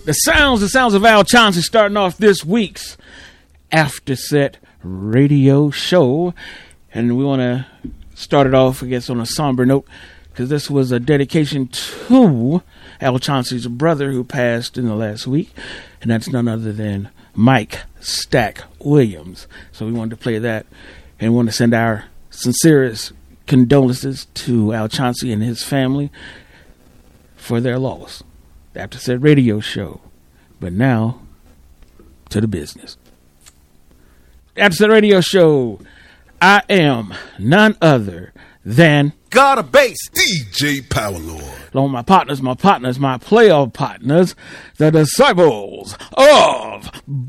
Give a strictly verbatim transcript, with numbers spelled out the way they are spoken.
The sounds, the sounds of Al Chauncey starting off this week's After Set radio show. And we want to start it off, I guess, on a somber note, because this was a dedication to Al Chauncey's brother who passed in the last week. And that's none other than Mike Stack Williams. So we wanted to play that and want to send our sincerest condolences to Al Chauncey and his family for their loss. The After Set radio show. But now, to the business. After Set radio show. I am none other than God of Bass, D J Power Lord. Along my partners, my partners, my playoff partners, the disciples of